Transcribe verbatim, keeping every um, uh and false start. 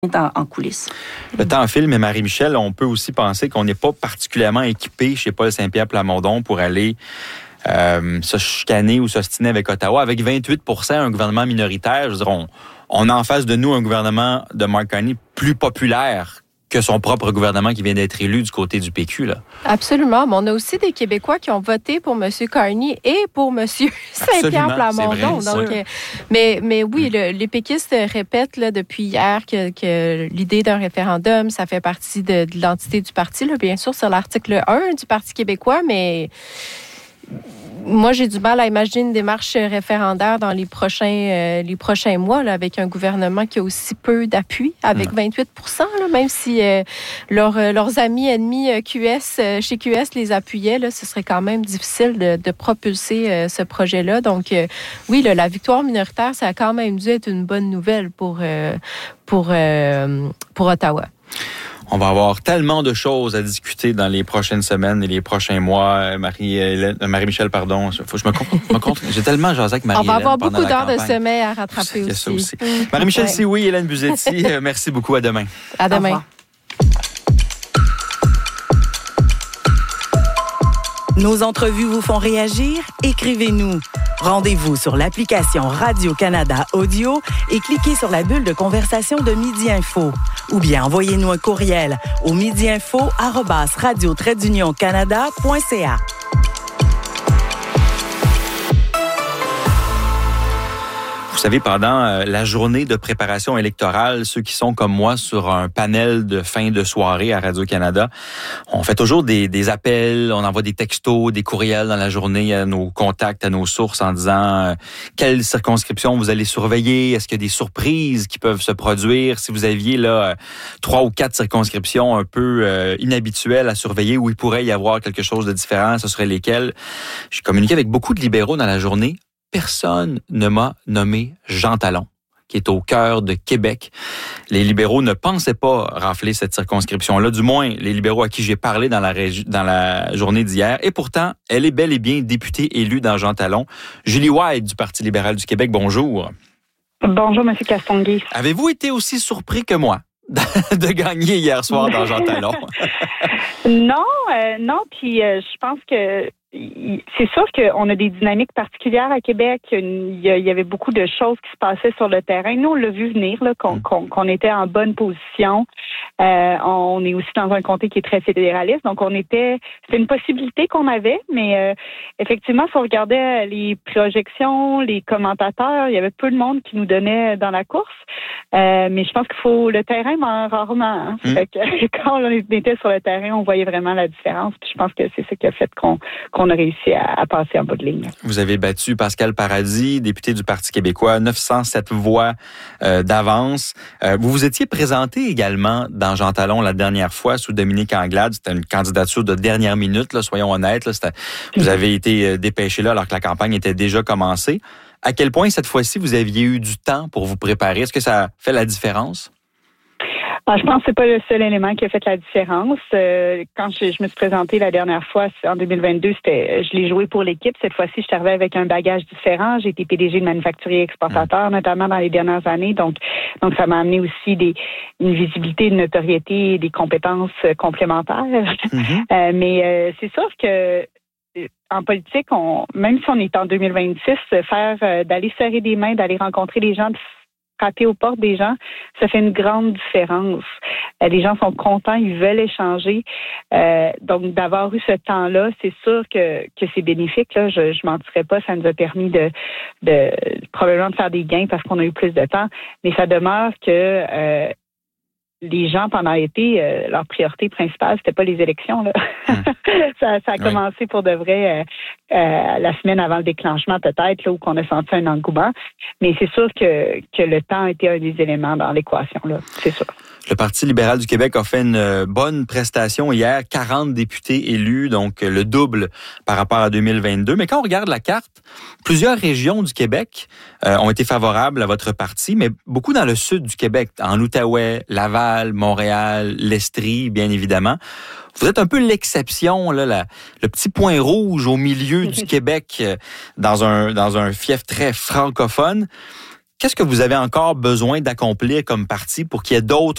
En, en coulisses. Le temps file, mais Marie-Michel, on peut aussi penser qu'on n'est pas particulièrement équipé chez Paul Saint-Pierre-Plamondon pour aller euh, se chicaner ou s'ostiner avec Ottawa. Avec vingt-huit pour cent, un gouvernement minoritaire, je veux dire, on, on a en face de nous un gouvernement de Mark Carney plus populaire que son propre gouvernement qui vient d'être élu du côté du P Q, là. Absolument. Mais on a aussi des Québécois qui ont voté pour M. Carney et pour M. Saint-Pierre-Plamondon. Donc, oui. euh, mais, mais oui, le, les péquistes répètent là, depuis hier que, que l'idée d'un référendum, ça fait partie de, de l'identité du parti. Là, bien sûr, sur l'article un du Parti québécois, mais moi, j'ai du mal à imaginer une démarche référendaire dans les prochains, euh, les prochains mois là, avec un gouvernement qui a aussi peu d'appui, avec vingt-huit pour cent, là, même si euh, leur, leurs amis ennemis Q S, euh, chez Q S les appuyaient, là, ce serait quand même difficile de, de propulser euh, ce projet-là. Donc, euh, oui, là, la victoire minoritaire, ça a quand même dû être une bonne nouvelle pour, euh, pour, euh, pour Ottawa. On va avoir tellement de choses à discuter dans les prochaines semaines et les prochains mois. Marie, Marie-Michel, pardon. Faut que je me compte. Me compte. J'ai tellement jasé avec Marie-Hélène. On va avoir beaucoup d'heures campagne. de sommeil à rattraper Il y a aussi. ça aussi. Marie-Michel ouais. Sioui, Hélène Buzetti, merci beaucoup. À demain. À demain. Nos entrevues vous font réagir? Écrivez-nous. Rendez-vous sur l'application Radio-Canada Audio et cliquez sur la bulle de conversation de Midi Info. Ou bien envoyez-nous un courriel au midiinfo arobase radio trait d'union canada point c a. Vous savez, pendant euh, la journée de préparation électorale, ceux qui sont comme moi sur un panel de fin de soirée à Radio-Canada, on fait toujours des, des appels, on envoie des textos, des courriels dans la journée à nos contacts, à nos sources en disant euh, quelle circonscription vous allez surveiller, est-ce qu'il y a des surprises qui peuvent se produire, si vous aviez là trois ou quatre circonscriptions un peu euh, inhabituelles à surveiller où il pourrait y avoir quelque chose de différent, ce serait lesquelles. J'ai communiqué avec beaucoup de libéraux dans la journée. Personne ne m'a nommé Jean Talon, qui est au cœur de Québec. Les libéraux ne pensaient pas rafler cette circonscription-là, du moins les libéraux à qui j'ai parlé dans la, régi- dans la journée d'hier. Et pourtant, elle est bel et bien députée élue dans Jean Talon. Julie White du Parti libéral du Québec, bonjour. Bonjour, M. Castonguay. Avez-vous été aussi surpris que moi de gagner hier soir dans Jean Talon? Non, euh, non, puis euh, je pense que c'est sûr qu'on a des dynamiques particulières à Québec. Il y, a, il y avait beaucoup de choses qui se passaient sur le terrain. Nous, on l'a vu venir, là, qu'on, qu'on, qu'on était en bonne position. Euh, on est aussi dans un comté qui est très fédéraliste. Donc, on était... C'était une possibilité qu'on avait, mais euh, effectivement, si on regardait les projections, les commentateurs, il y avait peu de monde qui nous donnait dans la course. Euh, mais je pense qu'il faut... Le terrain ment rarement. Hein. Mmh. Fait que, quand on était sur le terrain, on voyait vraiment la différence. Puis je pense que c'est ça qui a fait qu'on... qu'on on a réussi à, à passer en bout de ligne. Vous avez battu Pascal Paradis, député du Parti québécois, neuf cent sept voix euh, d'avance. Euh, vous vous étiez présenté également dans Jean Talon la dernière fois sous Dominique Anglade. C'était une candidature de dernière minute, là, soyons honnêtes. Là, c'était, vous avez été dépêché là alors que la campagne était déjà commencée. À quel point cette fois-ci vous aviez eu du temps pour vous préparer? Est-ce que ça fait la différence? Ah, je pense que c'est pas le seul élément qui a fait la différence. Euh, quand je, je me suis présentée la dernière fois, en deux mille vingt-deux, c'était, je l'ai joué pour l'équipe. Cette fois-ci, je suis arrivée avec un bagage différent. J'ai été P D G de manufacturier exportateur, mmh. notamment dans les dernières années. Donc, donc ça m'a amené aussi des, une visibilité, une notoriété, des compétences complémentaires. Mmh. euh, mais euh, c'est sûr que en politique, on, même si on est en deux mille vingt-six, faire euh, d'aller serrer des mains, d'aller rencontrer les gens, de frapper aux portes des gens, ça fait une grande différence. Euh, les gens sont contents, ils veulent échanger. Euh, donc, d'avoir eu ce temps-là, c'est sûr que, que c'est bénéfique. Là. Je ne mentirais pas, ça nous a permis de, de probablement de faire des gains parce qu'on a eu plus de temps. Mais ça demeure que euh, les gens, pendant l'été, euh, leur priorité principale, c'était pas les élections. Là. Mmh. ça, ça a commencé oui. pour de vrai euh, euh, la semaine avant le déclenchement, peut-être, là, où on a senti un engouement. Mais c'est sûr que, que le temps a été un des éléments dans l'équation, là, c'est sûr. Le Parti libéral du Québec a fait une bonne prestation hier, quarante députés élus, donc le double par rapport à deux mille vingt-deux. Mais quand on regarde la carte, plusieurs régions du Québec euh, ont été favorables à votre parti, mais beaucoup dans le sud du Québec, en Outaouais, Laval, Montréal, l'Estrie, bien évidemment. Vous êtes un peu l'exception, là, la, le petit point rouge au milieu du Québec, euh, dans un dans un fief très francophone. qu'est-ce que vous avez encore besoin d'accomplir comme parti pour qu'il y ait d'autres